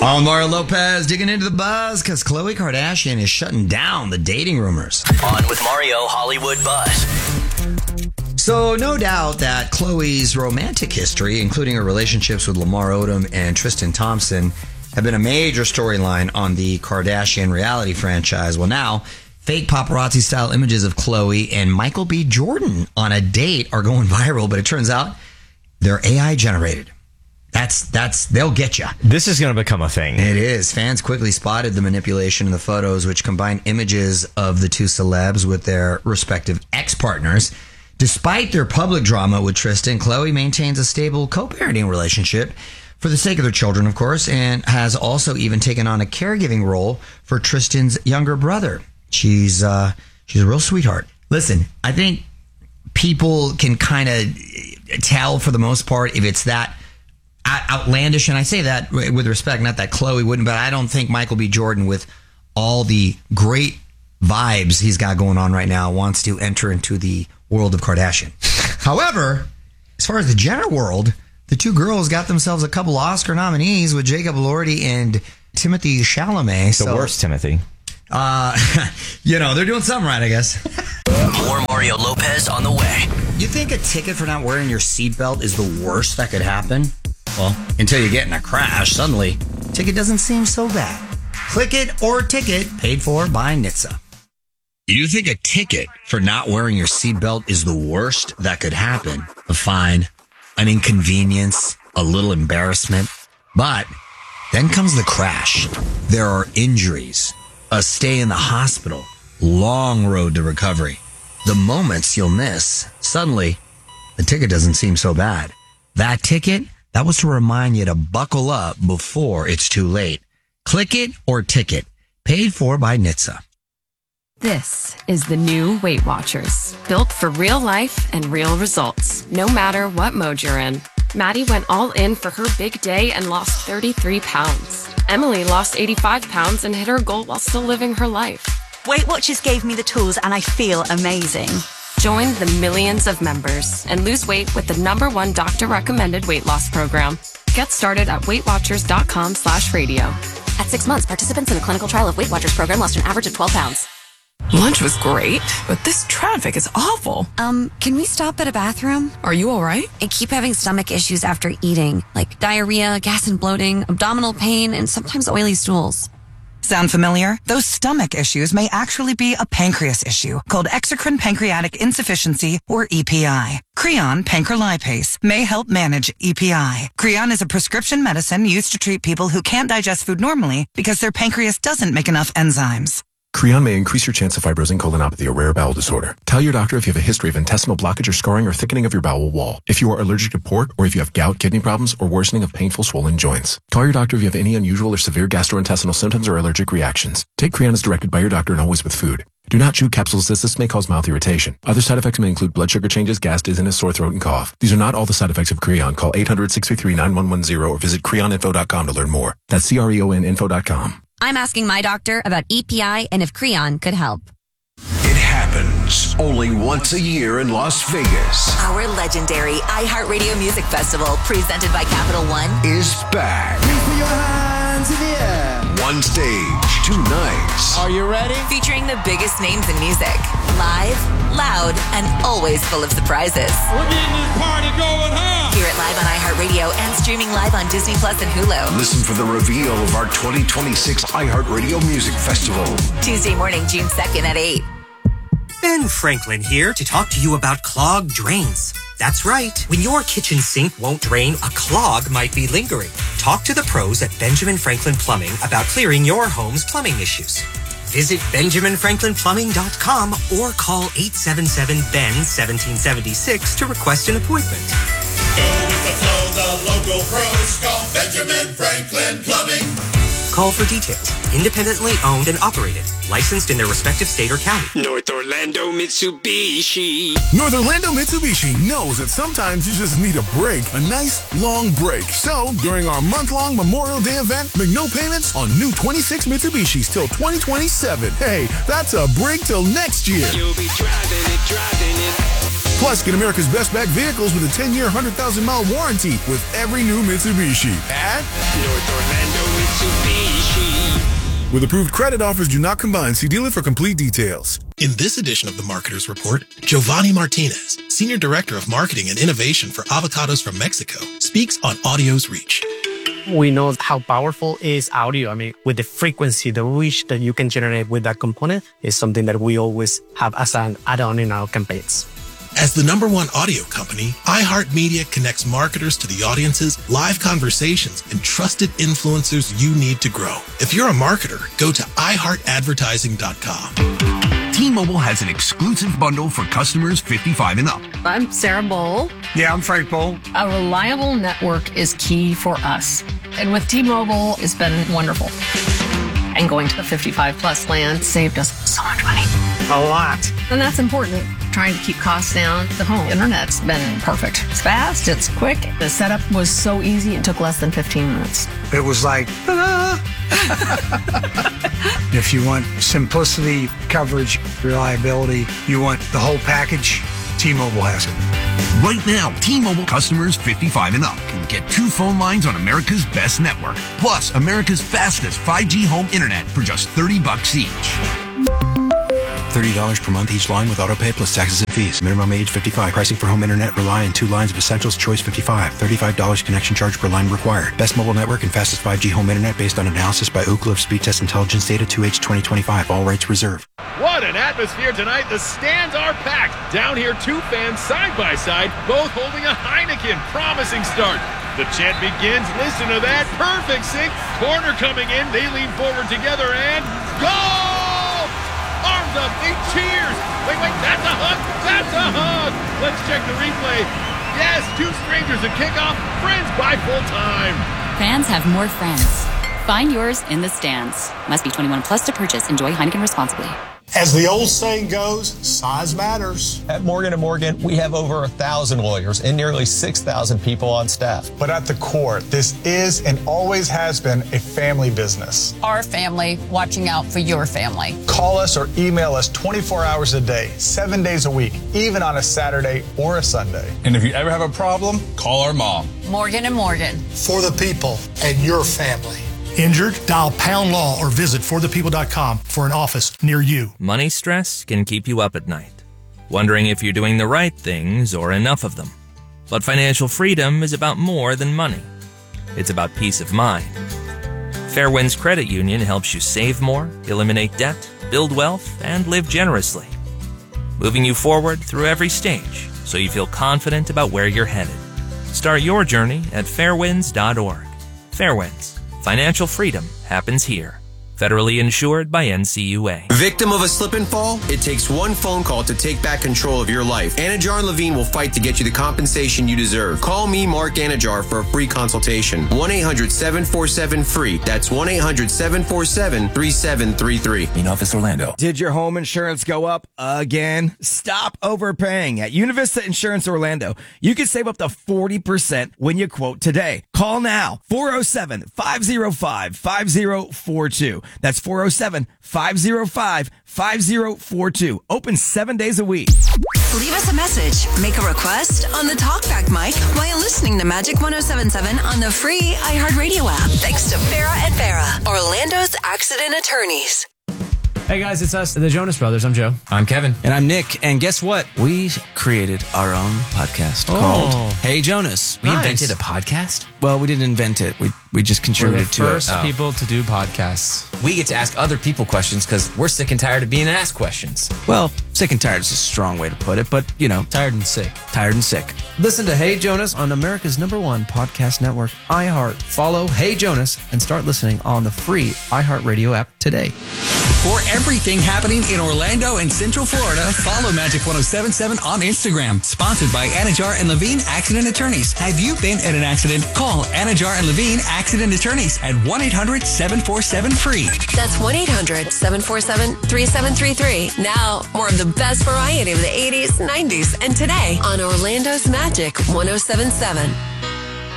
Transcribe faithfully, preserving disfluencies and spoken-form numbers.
I'm Mario Lopez digging into the buzz because Khloe Kardashian is shutting down the dating rumors. On with Mario Hollywood Buzz. So no doubt that Khloe's romantic history, including her relationships with Lamar Odom and Tristan Thompson, have been a major storyline on the Kardashian reality franchise. Well, now, fake paparazzi-style images of Khloe and Michael B. Jordan on a date are going viral, but it turns out they're A I generated. That's, that's, they'll get you. This is going to become a thing. It is. Fans quickly spotted the manipulation in the photos, which combine images of the two celebs with their respective ex-partners. Despite their public drama with Tristan, Khloe maintains a stable co-parenting relationship for the sake of their children, of course, and has also even taken on a caregiving role for Tristan's younger brother. She's, uh, she's a real sweetheart. Listen, I think people can kind of tell for the most part if it's that outlandish, and I say that with respect, not that Khloe wouldn't, but I don't think Michael B. Jordan, with all the great vibes he's got going on right now, wants to enter into the world of Kardashian. However, as far as the Jenner world, the two girls got themselves a couple Oscar nominees with Jacob Elordi and Timothée Chalamet. The so, worst Timothy. Uh, you know, they're doing something right, I guess. More Mario Lopez on the way. You think a ticket for not wearing your seatbelt is the worst that could happen? Well, until you get in a crash, suddenly, ticket doesn't seem so bad. Click it or ticket, paid for by N H T S A. You think a ticket for not wearing your seatbelt is the worst that could happen? A fine, an inconvenience, a little embarrassment. But then comes the crash. There are injuries, a stay in the hospital, long road to recovery. The moments you'll miss, suddenly, the ticket doesn't seem so bad. That ticket, that was to remind you to buckle up before it's too late. Click it or ticket, paid for by N H T S A. This is the new Weight Watchers, built for real life and real results, no matter what mode you're in. Maddie went all in for her big day and lost thirty-three pounds. Emily lost eighty-five pounds and hit her goal while still living her life. Weight Watchers gave me the tools and I feel amazing. Join the millions of members and lose weight with the number one doctor-recommended weight loss program. Get started at weightwatchers.com slash radio. At six months, participants in the clinical trial of Weight Watchers program lost an average of twelve pounds. Lunch was great, but this traffic is awful. Um, can we stop at a bathroom? Are you all right? I keep having stomach issues after eating, like diarrhea, gas and bloating, abdominal pain, and sometimes oily stools. Sound familiar? Those stomach issues may actually be a pancreas issue called exocrine pancreatic insufficiency, or E P I. Creon pancrelipase may help manage E P I. Creon is a prescription medicine used to treat people who can't digest food normally because their pancreas doesn't make enough enzymes. Creon may increase your chance of fibrosing colonopathy, a rare bowel disorder. Tell your doctor if you have a history of intestinal blockage or scarring or thickening of your bowel wall. If you are allergic to pork, or if you have gout, kidney problems, or worsening of painful swollen joints. Call your doctor if you have any unusual or severe gastrointestinal symptoms or allergic reactions. Take Creon as directed by your doctor and always with food. Do not chew capsules as this may cause mouth irritation. Other side effects may include blood sugar changes, gas, dizziness, sore throat, and cough. These are not all the side effects of Creon. Call eight hundred, six three three, nine one one zero or visit creon info dot com to learn more. That's C R E O N info dot com. I'm asking my doctor about E P I and if Creon could help. It happens only once a year in Las Vegas. Our legendary iHeartRadio Music Festival, presented by Capital One, is back. Put your hands in the air. One stage, two nights. Are you ready? Featuring the biggest names in music. Live, loud, and always full of surprises. We're getting this party going, huh? Hear it live on iHeartRadio and streaming live on Disney Plus and Hulu. Listen for the reveal of our twenty twenty-six iHeartRadio Music Festival. Tuesday morning, June second at eight. Ben Franklin here to talk to you about clogged drains. That's right. When your kitchen sink won't drain, a clog might be lingering. Talk to the pros at Benjamin Franklin Plumbing about clearing your home's plumbing issues. Visit benjamin franklin plumbing dot com or call eight seven seven, B E N, one seven seven six to request an appointment. Go with the flow, the local pros call Benjamin Franklin Plumbing. Call for details. Independently owned and operated. Licensed in their respective state or county. North Orlando Mitsubishi. North Orlando Mitsubishi knows that sometimes you just need a break. A nice, long break. So, during our month-long Memorial Day event, make no payments on new twenty-six Mitsubishis till twenty twenty-seven. Hey, that's a break till next year. You'll be driving it, driving it. Plus, get America's best back vehicles with a ten-year, one hundred thousand mile warranty with every new Mitsubishi at North Orlando Mitsubishi. With approved credit offers do not combine. See dealer for complete details. In this edition of the Marketer's Report, Giovanni Martinez, Senior Director of Marketing and Innovation for Avocados from Mexico, speaks on audio's reach. We know how powerful is audio. I mean, with the frequency, the reach that you can generate with that component is something that we always have as an add-on in our campaigns. As the number one audio company, iHeartMedia connects marketers to the audiences, live conversations, and trusted influencers you need to grow. If you're a marketer, go to i heart advertising dot com. T-Mobile has an exclusive bundle for customers fifty-five and up. I'm Sarah Bowl. Yeah, I'm Frank Bowl. A reliable network is key for us. And with T-Mobile, it's been wonderful. And going to the fifty-five plus plan saved us so much money. A lot. And that's important. Trying to keep costs down. The home internet's been perfect. It's fast, it's quick. The setup was so easy, it took less than fifteen minutes. It was like, ta-da! If you want simplicity, coverage, reliability, you want the whole package, T-Mobile has it. Right now, T-Mobile customers fifty-five and up can get two phone lines on America's best network, plus America's fastest five G home internet for just thirty bucks each. thirty dollars per month each line with autopay plus taxes and fees. Minimum age fifty-five. Pricing for home internet rely on two lines of essentials. Choice fifty-five. thirty-five dollars connection charge per line required. Best mobile network and fastest five G home internet based on analysis by Ookla of Speed Test Intelligence Data two H twenty twenty-five. All rights reserved. What an atmosphere tonight. The stands are packed. Down here, two fans side by side, both holding a Heineken. Promising start. The chant begins. Listen to that. Perfect sync. Corner coming in. They lean forward together and goal! Arms up, they cheers. Wait, wait, that's a hug. That's a hug. Let's check the replay. Yes, two strangers at kickoff. Friends by full time. Fans have more friends. Find yours in the stands. Must be twenty-one plus to purchase. Enjoy Heineken responsibly. As the old saying goes, size matters. At Morgan and Morgan, we have over a thousand lawyers and nearly six thousand people on staff. But at the core, this is and always has been a family business. Our family watching out for your family. Call us or email us twenty-four hours a day, seven days a week, even on a Saturday or a Sunday. And if you ever have a problem, call our mom. Morgan and Morgan. For the people and your family. Injured? Dial pound law or visit for the people dot com for an office near you. Money stress can keep you up at night, wondering if you're doing the right things or enough of them. But financial freedom is about more than money. It's about peace of mind. Fairwinds Credit Union helps you save more, eliminate debt, build wealth, and live generously, moving you forward through every stage so you feel confident about where you're headed. Start your journey at fairwinds dot org. Fairwinds. Financial freedom happens here. Federally insured by N C U A. Victim of a slip and fall? It takes one phone call to take back control of your life. Anajar and Levine will fight to get you the compensation you deserve. Call me, Mark Anajar, for a free consultation. one eight hundred seven four seven free. That's one eight hundred seven four seven three seven three three. In office, Orlando. Did your home insurance go up again? Stop overpaying. At Univista Insurance Orlando, you can save up to forty percent when you quote today. Call now. four oh seven, five oh five, five oh four two. That's four oh seven, five oh five, five oh four two. Open seven days a week. Leave us a message, make a request on the Talkback mic while listening to Magic one oh seven point seven on the free iHeartRadio app. Thanks to Farah and Farah, Orlando's accident attorneys. Hey guys, it's us, the Jonas Brothers. I'm Joe. I'm Kevin. And I'm Nick. And guess what? We created our own podcast oh. called Hey Jonas. We nice. invented a podcast? Well, we didn't invent it. We we just contributed to it. We're the first people to do podcasts. We get to ask other people questions because we're sick and tired of being asked questions. Well, sick and tired is a strong way to put it, but, you know. Tired and sick. Tired and sick. Listen to Hey Jonas on America's number one podcast network, iHeart. Follow Hey Jonas and start listening on the free iHeartRadio app today. For everything happening in Orlando and Central Florida, follow Magic one oh seven point seven on Instagram. Sponsored by Anajar and Levine Accident Attorneys. Have you been in an accident? Call Anajar and Levine Accident Attorneys at one eight hundred seven four seven free. That's one eight hundred seven four seven three seven three three. Now, more of the best variety of the eighties, nineties, and today on Orlando's Magic one oh seven point seven.